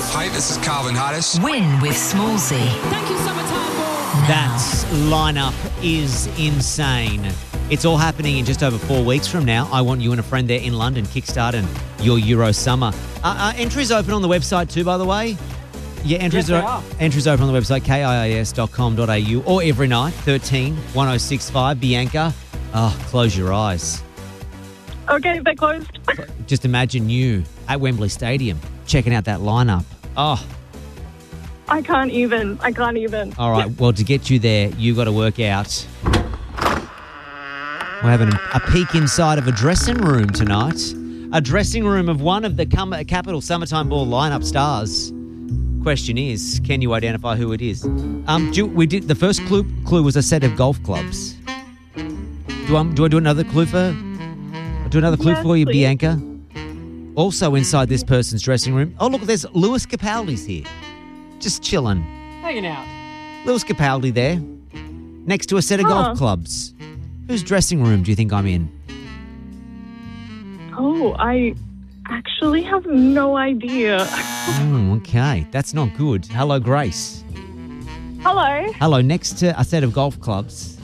Hey, this is Calvin Harris. Win with Smallsy. Thank you, Summertime Ball. That lineup is insane. It's all happening in just over 4 weeks from now. I Want You and a Friend there in London, kickstarting your Euro summer. Entries open on the website too, by the way. Yeah, entries are entries open on the website, kiis.com.au, or every night, 13 1065. Bianca, close your eyes. Okay, they're closed. Just imagine you at Wembley Stadium checking out that lineup. Oh, I can't even. all right. Well, to get you there, you got to work out. We're having a peek inside of a dressing room tonight. A dressing room of one of the Capital Summertime Ball lineup stars. Question is, can you identify who it is? We did the first clue was a set of golf clubs. Do I do another clue for? Do another clue for you, please. Bianca? Also inside this person's dressing room. Oh, look, there's Lewis Capaldi's here. Just chilling. Hanging out. Lewis Capaldi there. Next to a set of golf clubs. Whose dressing room do you think I'm in? Oh, I actually have no idea. Oh, okay. That's not good. Hello, Grace. Hello. Hello. Next to a set of golf clubs,